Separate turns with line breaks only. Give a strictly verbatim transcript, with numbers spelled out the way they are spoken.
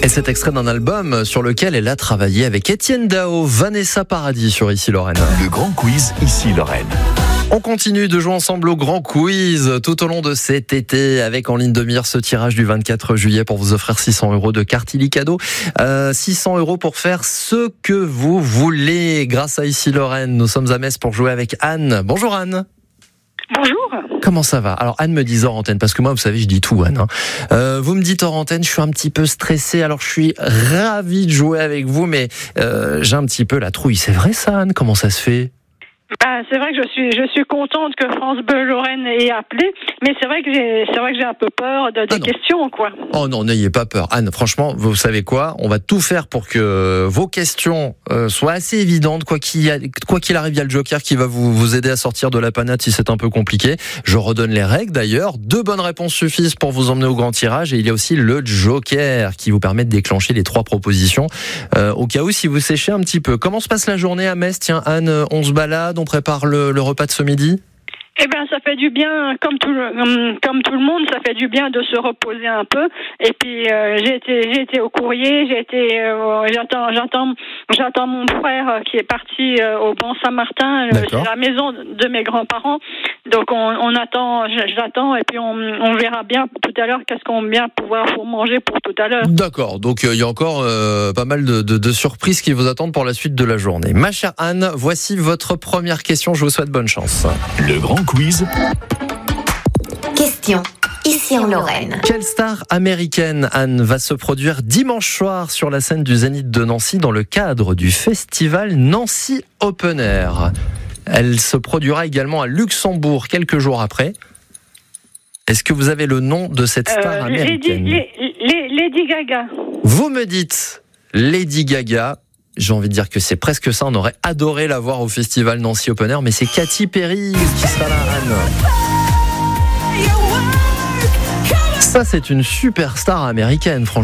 Et cet extrait d'un album sur lequel elle a travaillé avec Étienne Dao, Vanessa Paradis sur Ici Lorraine.
Le grand quiz Ici Lorraine.
On continue de jouer ensemble au grand quiz tout au long de cet été avec en ligne de mire ce tirage du vingt-quatre juillet pour vous offrir six cents euros de carte illicadeau. Euh, six cents euros pour faire ce que vous voulez grâce à Ici Lorraine. Nous sommes à Metz pour jouer avec Anne. Bonjour Anne.
Bonjour.
Comment ça va? Alors Anne me dit hors antenne, parce que moi vous savez je dis tout Anne. Hein. Euh, vous me dites hors antenne, je suis un petit peu stressé, alors je suis ravi de jouer avec vous, mais euh, j'ai un petit peu la trouille. C'est vrai ça Anne? Comment ça se fait?
Bah, c'est vrai que je suis, je suis contente que France Bleu Lorraine ait appelé, mais c'est vrai que j'ai, c'est vrai que j'ai un peu peur de, des
ah
questions, quoi.
Oh non, n'ayez pas peur. Anne, franchement, vous savez quoi? On va tout faire pour que vos questions euh, soient assez évidentes. Quoi qu'il, y a, quoi qu'il arrive, il y a le Joker qui va vous, vous aider à sortir de la panade si c'est un peu compliqué. Je redonne les règles d'ailleurs. Deux bonnes réponses suffisent pour vous emmener au grand tirage. Et il y a aussi le Joker qui vous permet de déclencher les trois propositions euh, au cas où si vous séchez un petit peu. Comment se passe la journée à Metz? Tiens, Anne, on se balade, on prépare le, le repas de ce midi?
Eh ben, ça fait du bien, comme tout, le, comme tout le monde, ça fait du bien de se reposer un peu. Et puis, euh, j'ai été, j'ai été au courrier, j'ai été, euh, j'attends, j'attends, j'attends mon frère qui est parti euh, au Bon Saint-Martin, euh, c'est la maison de mes grands-parents. Donc, on, on attend, j'attends, et puis on, on verra bien tout à l'heure qu'est-ce qu'on va bien pouvoir manger pour tout à l'heure.
D'accord. Donc, il euh, y a encore euh, pas mal de, de, de surprises qui vous attendent pour la suite de la journée. Ma chère Anne, voici votre première question. Je vous souhaite bonne chance.
Le grand quiz.
Question. Ici en Lorraine.
Quelle star américaine, Anne, va se produire dimanche soir sur la scène du Zénith de Nancy dans le cadre du festival Nancy Open Air? Elle se produira également à Luxembourg quelques jours après. Est-ce que vous avez le nom de cette star
euh,
américaine?
Lady, Lady, Lady Gaga.
Vous me dites Lady Gaga. J'ai envie de dire que c'est presque ça. On aurait adoré la voir au festival Nancy Open Air, mais c'est Katy Perry qui sera là, Anne. Ça, c'est une superstar américaine, franchement.